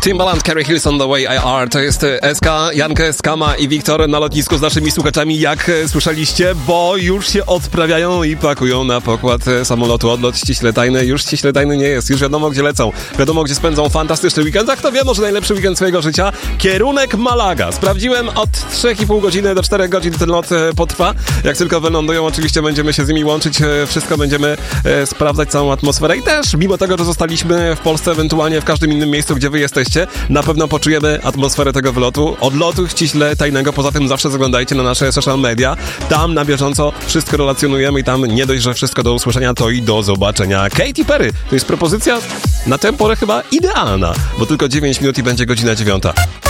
Timbaland, Carrie Hills on the way I are. To jest SK, Jankę, Skama i Wiktor na lotnisku z naszymi słuchaczami, jak słyszeliście, bo już się odprawiają i pakują na pokład samolotu. Odlot ściśle tajny, już ściśle tajny nie jest. Już wiadomo, gdzie lecą. Wiadomo, gdzie spędzą fantastyczny weekend. A kto wie, może najlepszy weekend swojego życia. Kierunek Malaga. Sprawdziłem, od 3,5 godziny do 4 godzin ten lot potrwa. Jak tylko wylądują, oczywiście będziemy się z nimi łączyć. Wszystko będziemy sprawdzać, całą atmosferę. I też, mimo tego, że zostaliśmy w Polsce, ewentualnie w każdym innym miejscu, gdzie wy jesteście, na pewno poczujemy atmosferę tego wylotu, odlotu ściśle tajnego. Poza tym zawsze zaglądajcie na nasze social media. Tam na bieżąco wszystko relacjonujemy i tam nie dość, że wszystko do usłyszenia, to i do zobaczenia. Katy Perry, to jest propozycja na tę porę chyba idealna, bo tylko 9 minut i będzie godzina 9.